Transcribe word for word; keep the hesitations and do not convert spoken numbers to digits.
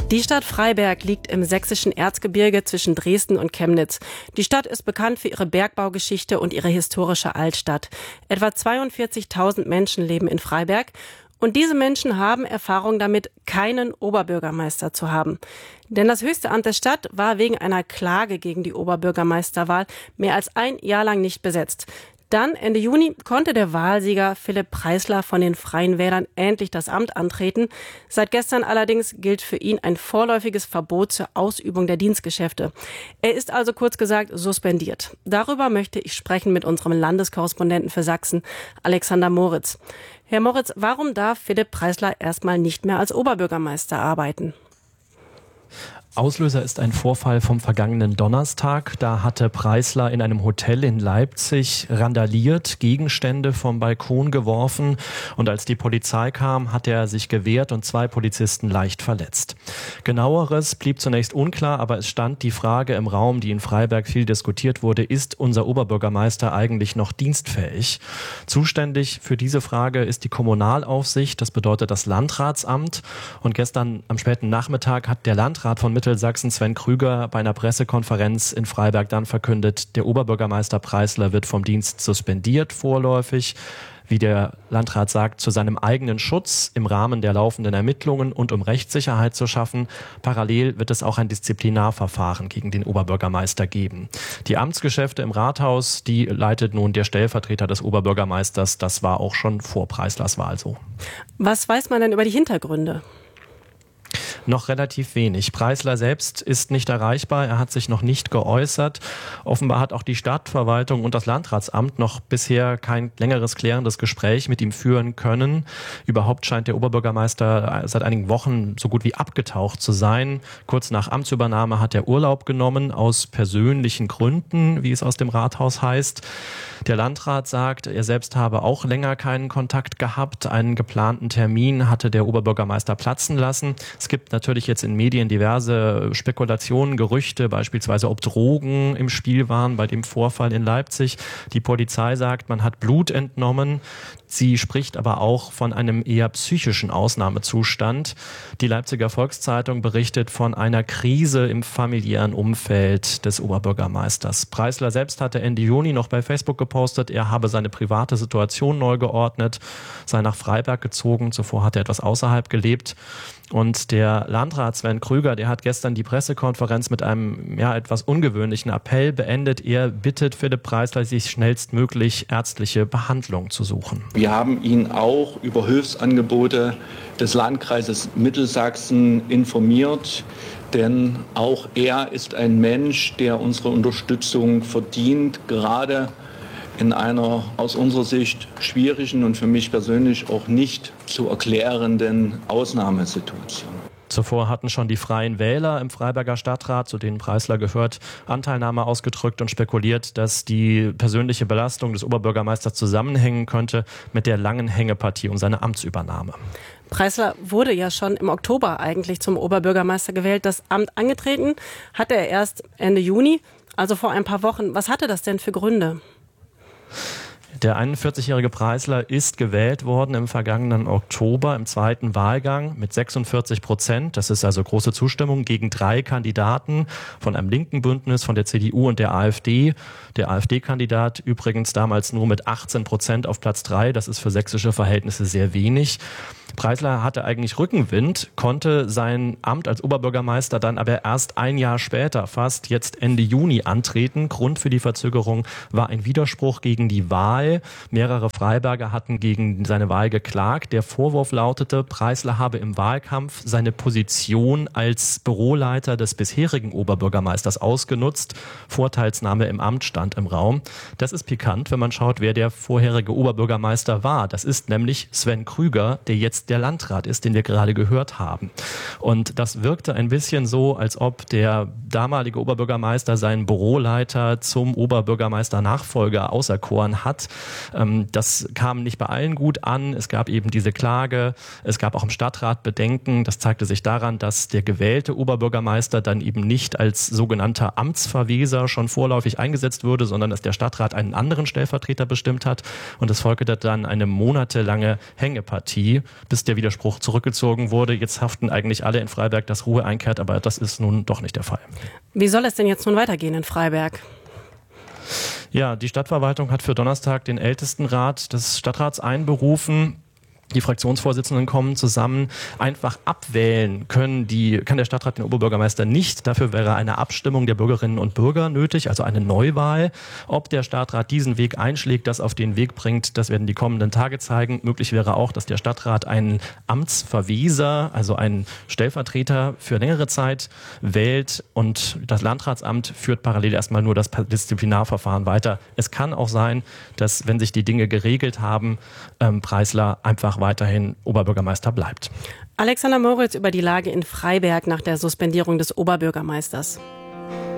Die Stadt Freiberg liegt im sächsischen Erzgebirge zwischen Dresden und Chemnitz. Die Stadt ist bekannt für ihre Bergbaugeschichte und ihre historische Altstadt. Etwa zweiundvierzigtausend Menschen leben in Freiberg. Und diese Menschen haben Erfahrung damit, keinen Oberbürgermeister zu haben. Denn das höchste Amt der Stadt war wegen einer Klage gegen die Oberbürgermeisterwahl mehr als ein Jahr lang nicht besetzt. Dann, Ende Juni, konnte der Wahlsieger Philipp Preisler von den Freien Wählern endlich das Amt antreten. Seit gestern allerdings gilt für ihn ein vorläufiges Verbot zur Ausübung der Dienstgeschäfte. Er ist also kurz gesagt suspendiert. Darüber möchte ich sprechen mit unserem Landeskorrespondenten für Sachsen, Alexander Moritz. Herr Moritz, warum darf Philipp Preisler erstmal nicht mehr als Oberbürgermeister arbeiten? Auslöser ist ein Vorfall vom vergangenen Donnerstag. Da hatte Preisler in einem Hotel in Leipzig randaliert, Gegenstände vom Balkon geworfen und als die Polizei kam, hat er sich gewehrt und zwei Polizisten leicht verletzt. Genaueres blieb zunächst unklar, aber es stand die Frage im Raum, die in Freiberg viel diskutiert wurde: Ist unser Oberbürgermeister eigentlich noch dienstfähig? Zuständig für diese Frage ist die Kommunalaufsicht, das bedeutet das Landratsamt. Und gestern am späten Nachmittag hat der Landrat von Mittelsachsen, Sven Krüger, bei einer Pressekonferenz in Freiberg dann verkündet, der Oberbürgermeister Preisler wird vom Dienst suspendiert vorläufig. Wie der Landrat sagt, zu seinem eigenen Schutz im Rahmen der laufenden Ermittlungen und um Rechtssicherheit zu schaffen. Parallel wird es auch ein Disziplinarverfahren gegen den Oberbürgermeister geben. Die Amtsgeschäfte im Rathaus, die leitet nun der Stellvertreter des Oberbürgermeisters. Das war auch schon vor Preislers Wahl so. Was weiß man denn über die Hintergründe? Noch relativ wenig. Preisler selbst ist nicht erreichbar. Er hat sich noch nicht geäußert. Offenbar hat auch die Stadtverwaltung und das Landratsamt noch bisher kein längeres klärendes Gespräch mit ihm führen können. Überhaupt scheint der Oberbürgermeister seit einigen Wochen so gut wie abgetaucht zu sein. Kurz nach Amtsübernahme hat er Urlaub genommen, aus persönlichen Gründen, wie es aus dem Rathaus heißt. Der Landrat sagt, er selbst habe auch länger keinen Kontakt gehabt. Einen geplanten Termin hatte der Oberbürgermeister platzen lassen. Es gibt natürlich jetzt in Medien diverse Spekulationen, Gerüchte, beispielsweise ob Drogen im Spiel waren bei dem Vorfall in Leipzig. Die Polizei sagt, man hat Blut entnommen. Sie spricht aber auch von einem eher psychischen Ausnahmezustand. Die Leipziger Volkszeitung berichtet von einer Krise im familiären Umfeld des Oberbürgermeisters. Preisler selbst hatte Ende Juni noch bei Facebook gepostet, er habe seine private Situation neu geordnet, sei nach Freiberg gezogen. Zuvor hat er etwas außerhalb gelebt. Und der Landrat Sven Krüger, der hat gestern die Pressekonferenz mit einem ja etwas ungewöhnlichen Appell beendet. Er bittet Philipp Preisler, sich schnellstmöglich ärztliche Behandlung zu suchen. Wir haben ihn auch über Hilfsangebote des Landkreises Mittelsachsen informiert, denn auch er ist ein Mensch, der unsere Unterstützung verdient, gerade in einer aus unserer Sicht schwierigen und für mich persönlich auch nicht zu erklärenden Ausnahmesituation. Zuvor hatten schon die Freien Wähler im Freiberger Stadtrat, zu denen Preisler gehört, Anteilnahme ausgedrückt und spekuliert, dass die persönliche Belastung des Oberbürgermeisters zusammenhängen könnte mit der langen Hängepartie um seine Amtsübernahme. Preisler wurde ja schon im Oktober eigentlich zum Oberbürgermeister gewählt. Das Amt angetreten hatte er erst Ende Juni, also vor ein paar Wochen. Was hatte das denn für Gründe? Der einundvierzigjährige Preisler ist gewählt worden im vergangenen Oktober im zweiten Wahlgang mit sechsundvierzig Prozent. Das ist also große Zustimmung gegen drei Kandidaten von einem linken Bündnis, von der C D U und der AfD. Der AfD-Kandidat übrigens damals nur mit achtzehn Prozent auf Platz drei. Das ist für sächsische Verhältnisse sehr wenig. Preisler hatte eigentlich Rückenwind, konnte sein Amt als Oberbürgermeister dann aber erst ein Jahr später, fast jetzt Ende Juni, antreten. Grund für die Verzögerung war ein Widerspruch gegen die Wahl. Mehrere Freiberger hatten gegen seine Wahl geklagt. Der Vorwurf lautete, Preisler habe im Wahlkampf seine Position als Büroleiter des bisherigen Oberbürgermeisters ausgenutzt. Vorteilsnahme im Amt stand im Raum. Das ist pikant, wenn man schaut, wer der vorherige Oberbürgermeister war. Das ist nämlich Sven Krüger, der jetzt der Landrat ist, den wir gerade gehört haben. Und das wirkte ein bisschen so, als ob der damalige Oberbürgermeister seinen Büroleiter zum Oberbürgermeister-Nachfolger auserkoren hat. Das kam nicht bei allen gut an. Es gab eben diese Klage. Es gab auch im Stadtrat Bedenken. Das zeigte sich daran, dass der gewählte Oberbürgermeister dann eben nicht als sogenannter Amtsverweser schon vorläufig eingesetzt würde, sondern dass der Stadtrat einen anderen Stellvertreter bestimmt hat. Und es folgte dann eine monatelange Hängepartie. bis der Widerspruch zurückgezogen wurde. Jetzt haften eigentlich alle in Freiberg, dass Ruhe einkehrt, aber das ist nun doch nicht der Fall. Wie soll es denn jetzt nun weitergehen in Freiberg? Ja, die Stadtverwaltung hat für Donnerstag den Ältestenrat des Stadtrats einberufen. Die Fraktionsvorsitzenden kommen zusammen. Einfach abwählen können die, kann der Stadtrat den Oberbürgermeister nicht. Dafür wäre eine Abstimmung der Bürgerinnen und Bürger nötig, also eine Neuwahl. Ob der Stadtrat diesen Weg einschlägt, das auf den Weg bringt, das werden die kommenden Tage zeigen. Möglich wäre auch, dass der Stadtrat einen Amtsverweser, also einen Stellvertreter für längere Zeit wählt und das Landratsamt führt parallel erstmal nur das Disziplinarverfahren weiter. Es kann auch sein, dass, wenn sich die Dinge geregelt haben, ähm, Preisler einfach weiterhin Oberbürgermeister bleibt. Alexander Moritz über die Lage in Freiberg nach der Suspendierung des Oberbürgermeisters.